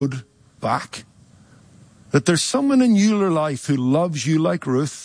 road back. That there's someone in your life who loves you like Ruth.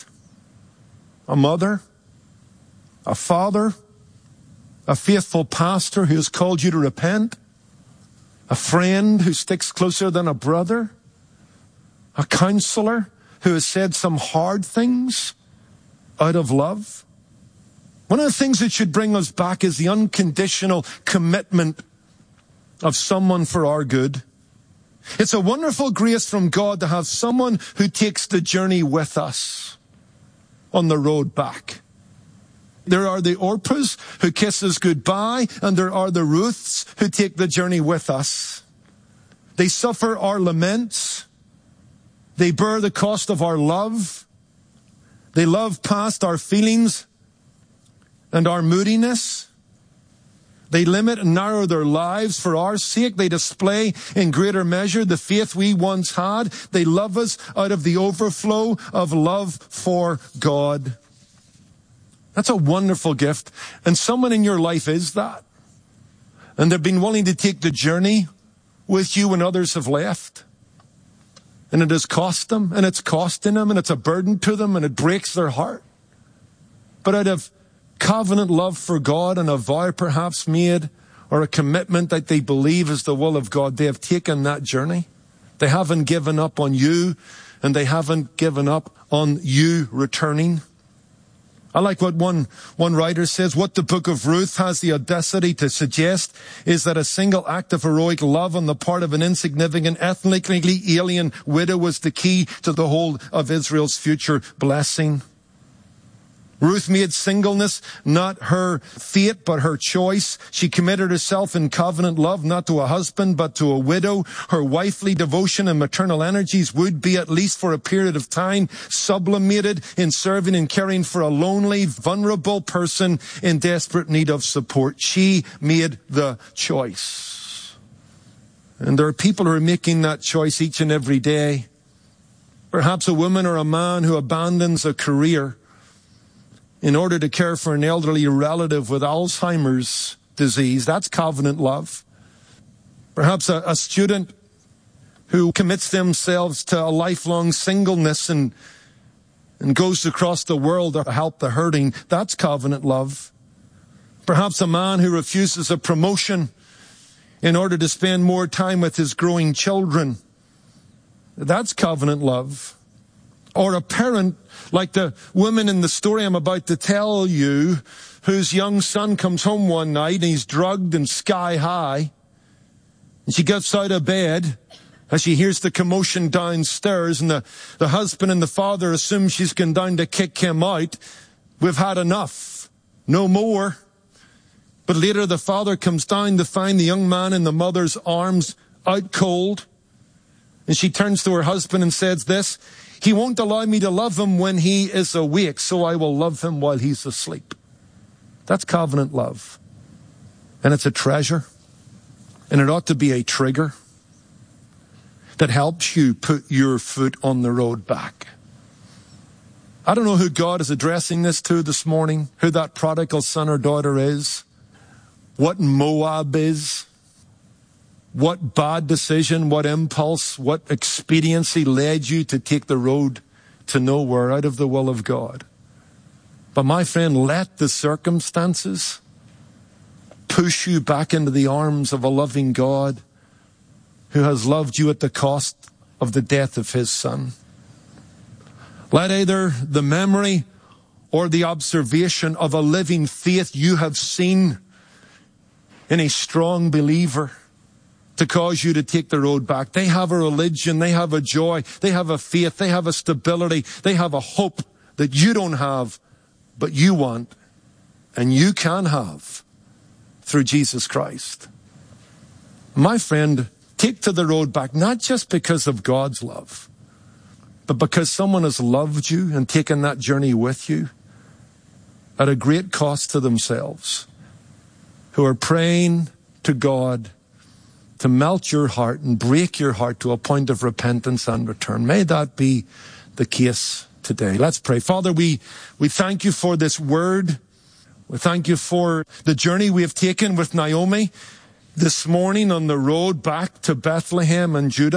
A mother, a father, a faithful pastor who has called you to repent, a friend who sticks closer than a brother, a counselor who has said some hard things out of love. One of the things that should bring us back is the unconditional commitment of someone for our good. It's a wonderful grace from God to have someone who takes the journey with us on the road back. There are the Orpahs who kiss us goodbye, and there are the Ruths who take the journey with us. They suffer our laments. They bear the cost of our love. They love past our feelings and our moodiness. They limit and narrow their lives for our sake. They display in greater measure the faith we once had. They love us out of the overflow of love for God. That's a wonderful gift. And someone in your life is that. And they've been willing to take the journey with you when others have left. And it has cost them, and it's costing them, and it's a burden to them, and it breaks their heart. But out of covenant love for God and a vow perhaps made, or a commitment that they believe is the will of God, they have taken that journey. They haven't given up on you, and they haven't given up on you returning. I like what one writer says. What the book of Ruth has the audacity to suggest is that a single act of heroic love on the part of an insignificant, ethnically alien widow was the key to the whole of Israel's future blessing. Ruth made singleness not her fate, but her choice. She committed herself in covenant love, not to a husband, but to a widow. Her wifely devotion and maternal energies would be, at least for a period of time, sublimated in serving and caring for a lonely, vulnerable person in desperate need of support. She made the choice. And there are people who are making that choice each and every day. Perhaps a woman or a man who abandons a career in order to care for an elderly relative with Alzheimer's disease. That's covenant love. Perhaps a student who commits themselves to a lifelong singleness and goes across the world to help the hurting. That's covenant love. Perhaps a man who refuses a promotion in order to spend more time with his growing children. That's covenant love. Or a parent like the woman in the story I'm about to tell you, whose young son comes home one night and he's drugged and sky high. And she gets out of bed as she hears the commotion downstairs, and the husband and the father assume she's gone down to kick him out. We've had enough. No more. But later the father comes down to find the young man in the mother's arms out cold. And she turns to her husband and says this: "He won't allow me to love him when he is awake, so I will love him while he's asleep." That's covenant love. And it's a treasure. And it ought to be a trigger that helps you put your foot on the road back. I don't know who God is addressing this to this morning, who that prodigal son or daughter is, what Moab is, what bad decision, what impulse, what expediency led you to take the road to nowhere out of the will of God. But my friend, let the circumstances push you back into the arms of a loving God who has loved you at the cost of the death of his son. Let either the memory or the observation of a living faith you have seen in a strong believer to cause you to take the road back. They have a religion, they have a joy, they have a faith, they have a stability, they have a hope that you don't have, but you want and you can have through Jesus Christ. My friend, take to the road back, not just because of God's love, but because someone has loved you and taken that journey with you at a great cost to themselves, who are praying to God to melt your heart and break your heart to a point of repentance and return. May that be the case today. Let's pray. Father, we thank you for this word. We thank you for the journey we have taken with Naomi This morning on the road back to Bethlehem and Judah,